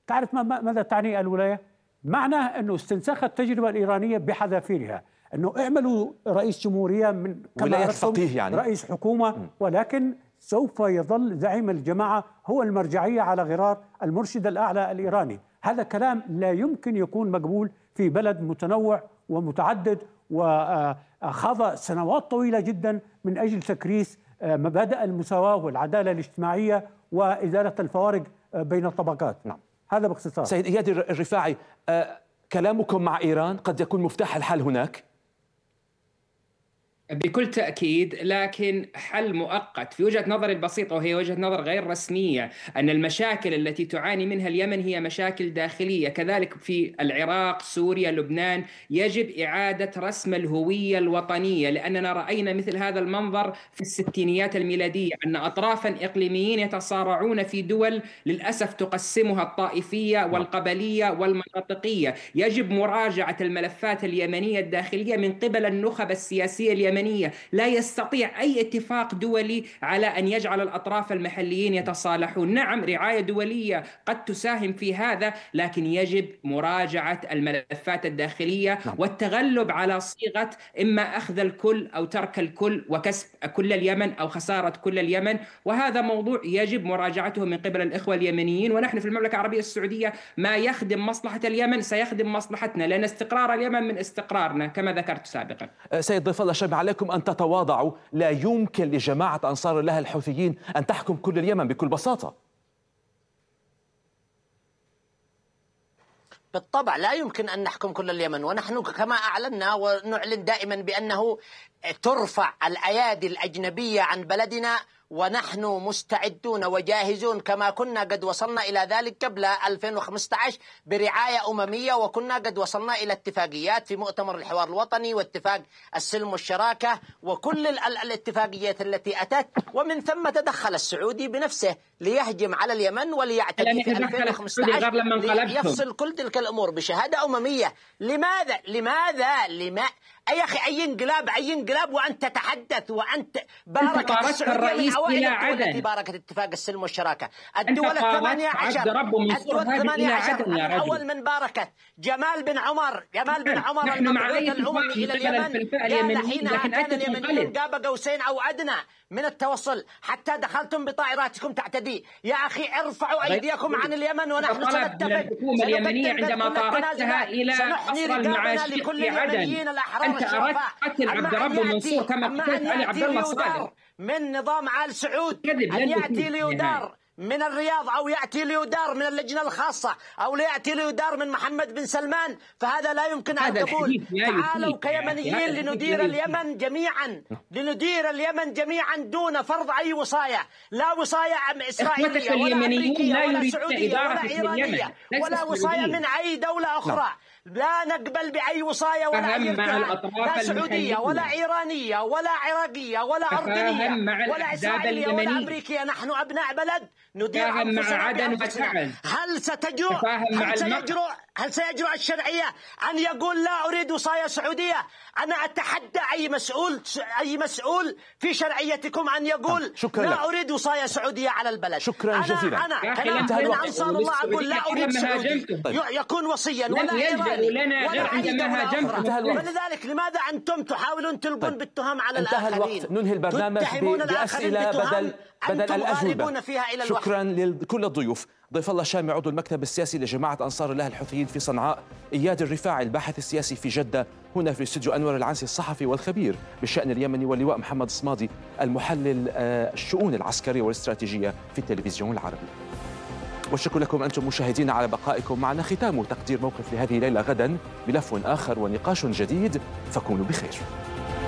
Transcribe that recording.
تعرف ماذا تعني الولاية؟ معناه أنه استنساخ التجربة الإيرانية بحذافيرها، أنه اعملوا رئيس جمهورية من ولاية فقيه يعني رئيس حكومة، ولكن سوف يظل زعيم الجماعة هو المرجعية على غرار المرشد الأعلى الإيراني. هذا كلام لا يمكن يكون مقبول في بلد متنوع ومتعدد وخاض سنوات طويلة جدا من أجل تكريس مبادئ المساواة والعدالة الاجتماعية وإزالة الفوارق بين الطبقات. نعم. هذا باختصار. سيد إياد الرفاعي، كلامكم مع إيران قد يكون مفتاح الحل هناك؟ بكل تأكيد، لكن حل مؤقت في وجهة نظري البسيطة، وهي وجهة نظر غير رسمية، أن المشاكل التي تعاني منها اليمن هي مشاكل داخلية. كذلك في العراق، سوريا، لبنان، يجب إعادة رسم الهوية الوطنية، لأننا رأينا مثل هذا المنظر في الستينيات الميلادية، أن أطرافا إقليميين يتصارعون في دول للأسف تقسمها الطائفية والقبلية والمناطقية. يجب مراجعة الملفات اليمنية الداخلية من قبل النخب السياسية اليمنية. لا يستطيع أي اتفاق دولي على أن يجعل الأطراف المحليين يتصالحون. نعم، رعاية دولية قد تساهم في هذا، لكن يجب مراجعة الملفات الداخلية والتغلب على صيغة إما أخذ الكل أو ترك الكل وكسب كل اليمن أو خسارة كل اليمن. وهذا موضوع يجب مراجعته من قبل الإخوة اليمنيين. ونحن في المملكة العربية السعودية ما يخدم مصلحة اليمن سيخدم مصلحتنا، لأن استقرار اليمن من استقرارنا كما ذكرت سابقا. سيد ضيف الله شامي، عليكم أن تتواضعوا. لا يمكن لجماعة أنصار الله الحوثيين أن تحكم كل اليمن بكل بساطة. بالطبع لا يمكن أن نحكم كل اليمن، ونحن كما أعلنا ونعلن دائما بأنه ترفع الأيادي الأجنبية عن بلدنا، ونحن مستعدون وجاهزون كما كنا قد وصلنا إلى ذلك قبل 2015 برعاية أممية، وكنا قد وصلنا إلى اتفاقيات في مؤتمر الحوار الوطني واتفاق السلم والشراكة وكل الاتفاقيات التي أتت. ومن ثم تدخل السعودي بنفسه ليهجم على اليمن وليعتدي في 2015 ليفصل كل تلك الأمور بشهادة أممية. لماذا أي أخي، أي انقلاب وأنت تتحدث وأنت باركت السعودية من أوائل الدول التي باركت اتفاق السلم والشراكة. الدول ال18 من أول من باركت جمال بن عمر المبعوث الأممي إلى اليمن كان حينها كان اليمنيون قاب قوسين أو أدنى من التوصل، حتى دخلتم بطائراتكم تعتدي. يا أخي ارفعوا أيديكم عن اليمن ونحن سنتفق. الحكومة اليمنية عندما طردتها إلى قصر المعاشي في عدن. أنت أردت قتل عبد رب منصور كما قتلت علي عبد الله صالح من نظام آل سعود أن يأتي ليدار من الرياض أو يأتي ليدار من اللجنة الخاصة أو يأتي ليدار من محمد بن سلمان، فهذا لا يمكن أن تقول. تعالوا كيمنيين لندير اليمن جميعا، جميعا دون فرض أي وصاية، لا وصاية إسرائيلية ولا أمريكية ولا سعودية ولا إيرانية ولا وصاية من أي دولة أخرى. لا نقبل بأي وصاية ولا أي لا سعودية ولا إيرانية ولا عراقية ولا أردنية ولا إسرائيلية ولا أمريكية. نحن أبناء بلد ندير أنفسنا بأنفسنا. هل سيجرؤ الشرعية أن يقول لا أريد وصاية سعودية؟ أنا أتحدى أي مسؤول في شرعيتكم أن يقول لا أريد وصاية سعودية على البلد. شكرا جزيلا. أنا من أنصار الله أقول لا أريد سعودي يكون وصيا ولا إيراني ولا أي دولة أخرى. ولذلك لماذا أنتم تحاولون تلقون بالتهم على الآخرين؟ انتهى الوقت. ننهي البرنامج بأسئلة بدل الأجوبة. شكرا لكل الضيوف. ضيف الله شامي عضو المكتب السياسي لجماعة أنصار الله الحوثيين في صنعاء، إياد الرفاعي الباحث السياسي في جدة، هنا في استوديو أنور العنسي الصحفي والخبير بالشأن اليمني، واللواء محمد الصمادي المحلل الشؤون العسكرية والاستراتيجية في التلفزيون العربي. والشكر لكم أنتم مشاهدين على بقائكم معنا. ختام تقدير موقف لهذه الليلة. غدا ملف آخر ونقاش جديد، فكونوا بخير.